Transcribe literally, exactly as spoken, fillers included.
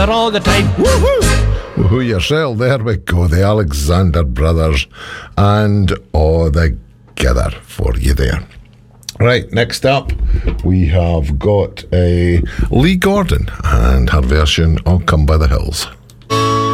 all the time. Woohoo! Woohoo yourself. There we go. The Alexander Brothers and all the gather for you there. Right, next up we have got a Lee Gordon and her version of Come By the Hills.